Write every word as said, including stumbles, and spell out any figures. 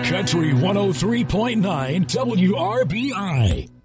Country one oh three point nine W R B I.